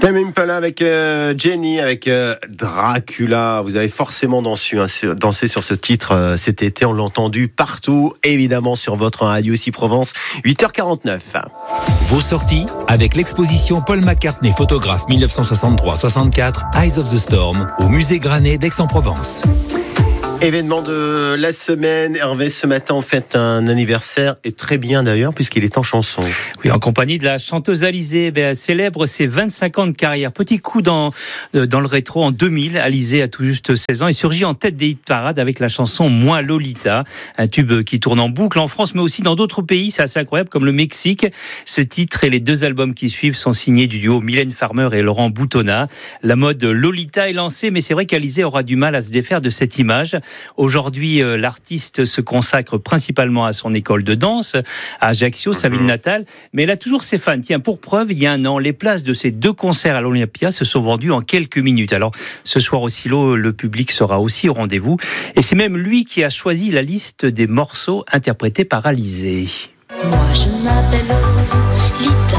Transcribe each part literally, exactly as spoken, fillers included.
Tame Impala avec euh, Jenny, avec euh, Dracula. Vous avez forcément dansé, hein, dansé sur ce titre euh, cet été. On l'a entendu partout, évidemment sur votre radio ici Provence. huit heures quarante-neuf. Vos sorties avec l'exposition Paul McCartney, photographe dix-neuf cent soixante-trois soixante-quatre, Eyes of the Storm, au musée Granet d'Aix-en-Provence. Événement de la semaine. Hervé, ce matin, on fête un anniversaire, et très bien d'ailleurs, puisqu'il est en chanson. Oui, en compagnie de la chanteuse Alizée. Ben, elle célèbre ses vingt-cinq ans de carrière. Petit coup dans, dans le rétro. En deux mille, Alizée a tout juste seize ans et surgit en tête des hit parades avec la chanson Moi Lolita. Un tube qui tourne en boucle en France, mais aussi dans d'autres pays. C'est assez incroyable, comme le Mexique. Ce titre et les deux albums qui suivent sont signés du duo Mylène Farmer et Laurent Boutonnat. La mode Lolita est lancée, mais c'est vrai qu'Alizée aura du mal à se défaire de cette image. Aujourd'hui, euh, l'artiste se consacre principalement à son école de danse, à Ajaccio, sa ville natale, mais elle a toujours ses fans. Tiens, pour preuve, il y a un an, les places de ces deux concerts à l'Olympia se sont vendues en quelques minutes. Alors, ce soir au Silo, le public sera aussi au rendez-vous. Et c'est même lui qui a choisi la liste des morceaux interprétés par Alizée. Moi, je m'appelle Lolita,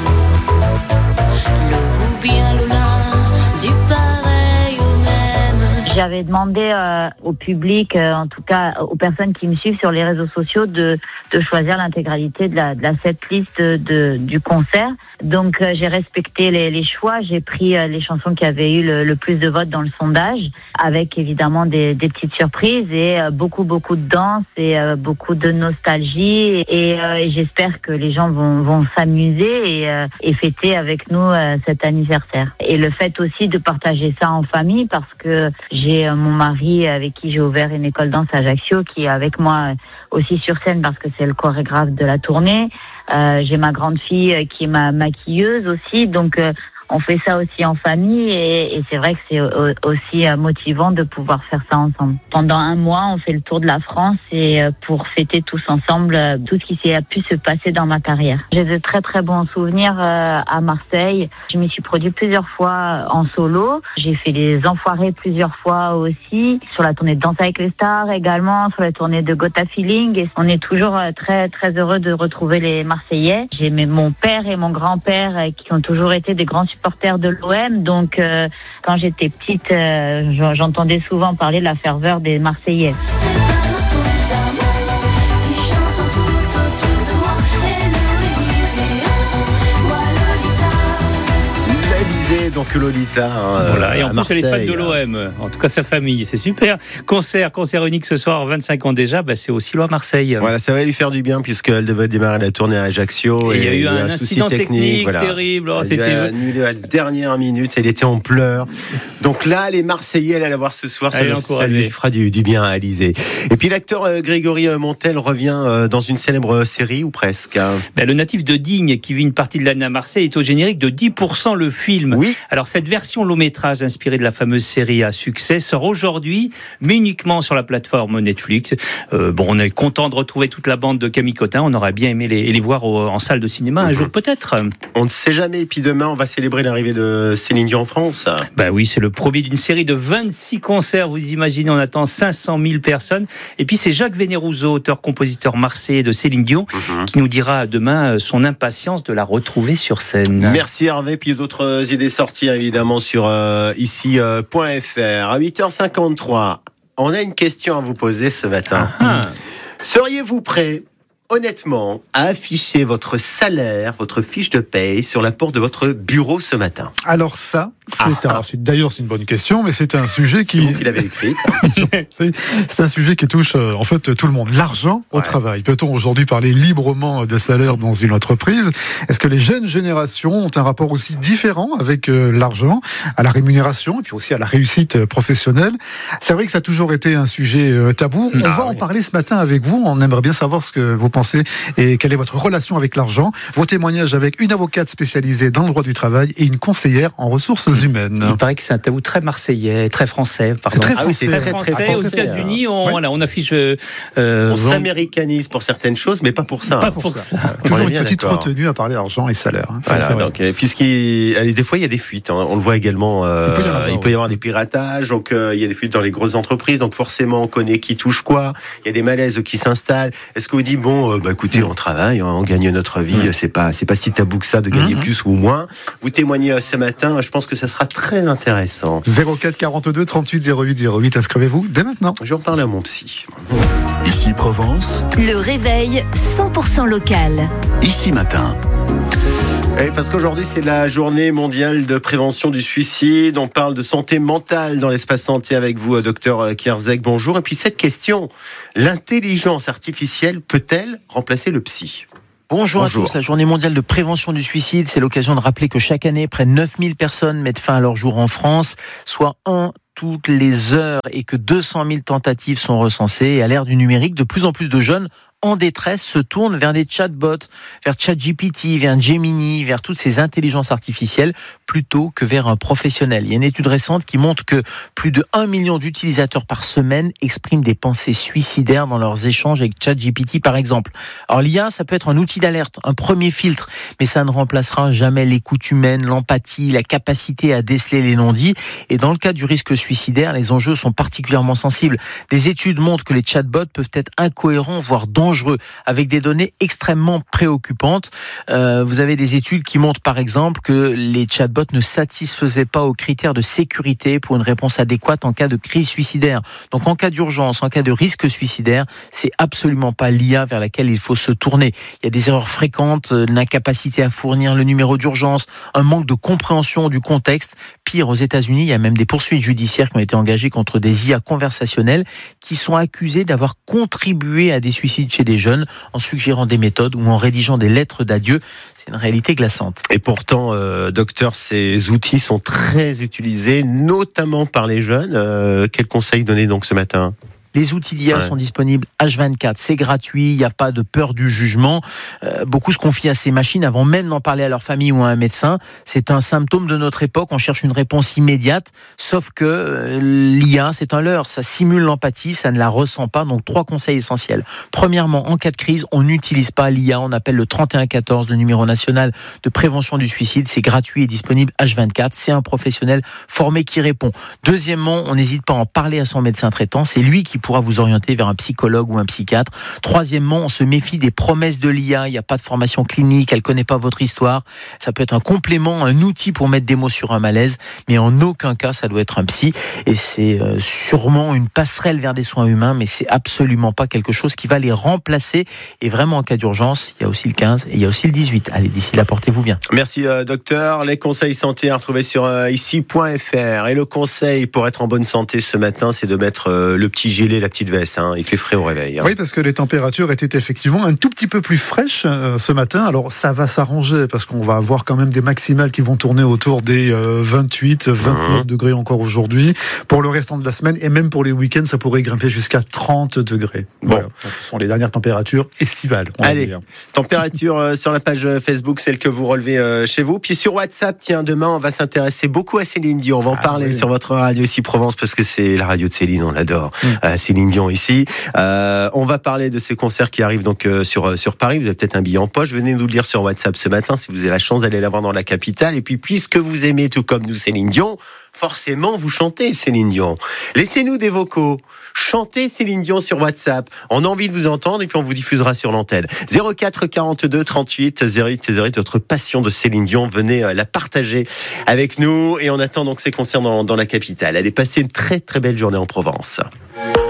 Lo ou bien Lola, du pareil au même. J'avais demandé euh, au public, euh, en tout cas aux personnes qui me suivent sur les réseaux sociaux, de, de choisir l'intégralité de la, de la setlist de, de, du concert. Donc euh, j'ai respecté les, les choix, j'ai pris euh, les chansons qui avaient eu le, le plus de votes dans le sondage, avec évidemment des, des petites surprises et euh, beaucoup beaucoup de danse et euh, beaucoup de nostalgie. Et, euh, et j'espère que les gens vont, vont s'amuser et, euh, et fêter avec nous euh, cet anniversaire. Et le fait aussi de partager ça en famille, parce que j'ai euh, mon mari avec qui j'ai ouvert une école danse à Ajaccio, qui est avec moi aussi sur scène parce que c'est le chorégraphe de la tournée. Euh, j'ai ma grande fille euh, qui est ma maquilleuse aussi, donc euh, on fait ça aussi en famille et, et c'est vrai que c'est o- aussi euh, motivant de pouvoir faire ça ensemble. Pendant un mois, on fait le tour de la France et euh, pour fêter tous ensemble euh, tout ce qui s'est pu se passer dans ma carrière. J'ai de très très bons souvenirs euh, à Marseille. Je m'y suis produit plusieurs fois en solo. J'ai fait les Enfoirés plusieurs fois aussi, sur la tournée de Danse avec les stars également, sur la tournée de Gotha Feeling. Et on est toujours euh, très très heureux de retrouver les Marseillais. J'ai mes, mon père et mon grand-père euh, qui ont toujours été des grands supporters de l'O M, donc euh, quand j'étais petite, euh, j'entendais souvent parler de la ferveur des Marseillais. Donc Lolita, hein, voilà, et en à plus Marseille. elle est fan de l'O M, en tout cas sa famille, c'est super. Concert, concert unique ce soir, vingt-cinq ans déjà, bah c'est aussi loin à Marseille. Voilà, ça va lui faire du bien puisqu'elle devait démarrer la tournée à Ajaccio. Et il y a eu un, un incident technique, technique voilà. terrible. Oh, elle c'était a annulé à la dernière minute, elle était en pleurs. Donc là, les Marseillais, elle allait la voir ce soir, ça, le, ça lui fera du, du bien à Alizée. Et puis l'acteur euh, Grégory Montel revient euh, dans une célèbre série, ou presque. Hein. Ben, le natif de Digne, qui vit une partie de l'année à Marseille, est au générique de dix pour cent le film. Oui. Alors cette version long métrage inspirée de la fameuse série à succès sort aujourd'hui, mais uniquement sur la plateforme Netflix. Euh, bon, on est content de retrouver toute la bande de Camille Cotin. On aurait bien aimé les, les voir au, en salle de cinéma un mmh. jour peut-être. On ne sait jamais. Et puis demain, on va célébrer l'arrivée de Céline Dion en France. Ben oui, c'est le premier d'une série de vingt-six concerts. Vous imaginez, on attend cinq cent mille personnes. Et puis c'est Jacques Vénérouzot, auteur-compositeur marseillais de Céline Dion, mmh. qui nous dira demain son impatience de la retrouver sur scène. Merci Hervé. Puis d'autres idées sorties évidemment sur euh, ici euh, point f r. À huit heures cinquante-trois, on a une question à vous poser ce matin. Ah. Seriez-vous prêt, honnêtement, à afficher votre salaire, votre fiche de paye sur la porte de votre bureau ce matin? Alors ça, c'est, ah, un, c'est d'ailleurs c'est une bonne question, mais c'est un sujet qui. C'est vous qui l'avez écrite. c'est, c'est un sujet qui touche euh, en fait tout le monde. L'argent au ouais. travail. Peut-on aujourd'hui parler librement de salaire dans une entreprise? Est-ce que les jeunes générations ont un rapport aussi différent avec euh, l'argent, à la rémunération et puis aussi à la réussite professionnelle? C'est vrai que ça a toujours été un sujet euh, tabou. On ah, va oui. en parler ce matin avec vous. On aimerait bien savoir ce que vous pensez et quelle est votre relation avec l'argent. Vos témoignages avec une avocate spécialisée dans le droit du travail et une conseillère en ressources humaines. Il paraît que c'est un tabou très marseillais, très français. Pardon. C'est très français. Ah oui, c'est très, français. très français. Aux États-Unis, on, ouais. voilà, on affiche. Euh, on vend... s'américanise pour certaines choses, mais pas pour ça. Pas hein, pour, pour ça. ça. ça. Toujours une petite d'accord. retenue à parler argent et salaire. Hein. Voilà, donc, puisqu'il, allez, des fois, il y a des fuites. Hein. On le voit également. Euh, il peut y avoir, il peut y avoir des piratages. Donc, euh, il y a des fuites dans les grosses entreprises. Donc, forcément, on connaît qui touche quoi. Il y a des malaises qui s'installent. Est-ce que vous dites bon, bon, euh, bah écoutez, on travaille, on gagne notre vie, mmh. c'est pas c'est pas si tabou que ça de gagner mmh. plus ou moins. Vous témoignez euh, ce matin, je pense que ça sera très intéressant. zéro quatre quarante-deux trente-huit zéro huit zéro huit, inscrivez-vous dès maintenant. Je vais en parler à mon psy. Ici Provence. Le réveil cent pour cent local. Ici matin. Et parce qu'aujourd'hui, c'est la journée mondiale de prévention du suicide. On parle de santé mentale dans l'espace santé avec vous, docteur Kierzek. Bonjour. Et puis cette question, l'intelligence artificielle peut-elle remplacer le psy ? Bonjour, Bonjour à tous. La journée mondiale de prévention du suicide, c'est l'occasion de rappeler que chaque année, près de neuf mille personnes mettent fin à leur jour en France, soit un toutes les heures, et que deux cent mille tentatives sont recensées. Et à l'ère du numérique, de plus en plus de jeunes en détresse se tournent vers des chatbots, vers ChatGPT, vers Gemini, vers toutes ces intelligences artificielles, plutôt que vers un professionnel. Il y a une étude récente qui montre que plus de un million d'utilisateurs par semaine expriment des pensées suicidaires dans leurs échanges avec ChatGPT, par exemple. Alors l'I A, ça peut être un outil d'alerte, un premier filtre, mais ça ne remplacera jamais l'écoute humaine, l'empathie, la capacité à déceler les non-dits. Et dans le cas du risque suicidaire, les enjeux sont particulièrement sensibles. Des études montrent que les chatbots peuvent être incohérents, voire dangereux, avec des données extrêmement préoccupantes. Euh, vous avez des études qui montrent par exemple que les chatbots ne satisfaisaient pas aux critères de sécurité pour une réponse adéquate en cas de crise suicidaire. Donc en cas d'urgence, en cas de risque suicidaire, c'est absolument pas l'I A vers laquelle il faut se tourner. Il y a des erreurs fréquentes, l'incapacité à fournir le numéro d'urgence, un manque de compréhension du contexte. Pire, aux États-Unis, il y a même des poursuites judiciaires qui ont été engagées contre des I A conversationnelles qui sont accusées d'avoir contribué à des suicides chez des jeunes en suggérant des méthodes ou en rédigeant des lettres d'adieu. C'est une réalité glaçante. Et pourtant, euh, docteur, ces outils sont très utilisés, notamment par les jeunes. Euh, quel conseil donner donc ce matin ? Les outils d'I A ouais. sont disponibles H vingt-quatre, c'est gratuit, il n'y a pas de peur du jugement. Euh, beaucoup se confient à ces machines avant même d'en parler à leur famille ou à un médecin. C'est un symptôme de notre époque, on cherche une réponse immédiate, sauf que euh, l'I A, c'est un leurre, ça simule l'empathie, ça ne la ressent pas. Donc trois conseils essentiels. Premièrement, en cas de crise, on n'utilise pas l'I A, on appelle le trente et un quatorze, le numéro national de prévention du suicide, c'est gratuit et disponible H vingt-quatre, c'est un professionnel formé qui répond. Deuxièmement, on n'hésite pas à en parler à son médecin traitant, c'est lui qui pourra vous orienter vers un psychologue ou un psychiatre. Troisièmement, on se méfie des promesses de l'I A. Il n'y a pas de formation clinique, elle ne connaît pas votre histoire. Ça peut être un complément, un outil pour mettre des mots sur un malaise, mais en aucun cas, ça doit être un psy. Et c'est euh, sûrement une passerelle vers des soins humains, mais c'est absolument pas quelque chose qui va les remplacer. Et vraiment, en cas d'urgence, il y a aussi le quinze et il y a aussi le dix-huit. Allez, d'ici là, portez-vous bien. Merci, euh, docteur. Les conseils santé à retrouver sur euh, ici point f r. Et le conseil pour être en bonne santé ce matin, c'est de mettre euh, le petit gilet, la petite veste, hein. Il fait frais au réveil. Hein. Oui, parce que les températures étaient effectivement un tout petit peu plus fraîches euh, ce matin. Alors ça va s'arranger parce qu'on va avoir quand même des maximales qui vont tourner autour des euh, vingt-huit, vingt-neuf mmh. degrés encore aujourd'hui. Pour le restant de la semaine et même pour les week-ends, ça pourrait grimper jusqu'à trente degrés. Bon, voilà. Ce sont les dernières températures estivales. Allez, température euh, sur la page Facebook, celle que vous relevez euh, chez vous. Puis sur WhatsApp, tiens, demain on va s'intéresser beaucoup à Céline Dion. On va en ah, parler oui. sur votre radio ici Provence parce que c'est la radio de Céline, on l'adore. Mmh. Euh, Céline Dion ici. Euh, on va parler de ces concerts qui arrivent donc euh, sur sur Paris. Vous avez peut-être un billet en poche. Venez nous le dire sur WhatsApp ce matin si vous avez la chance d'aller la voir dans la capitale. Et puis puisque vous aimez tout comme nous Céline Dion, forcément vous chantez Céline Dion. Laissez-nous des vocaux. Chantez Céline Dion sur WhatsApp. On a envie de vous entendre et puis on vous diffusera sur l'antenne. zéro quatre quarante-deux trente-huit zéro huit zéro huit. Votre passion de Céline Dion, venez euh, la partager avec nous. Et on attend donc ces concerts dans, dans la capitale. Allez passer une très très belle journée en Provence.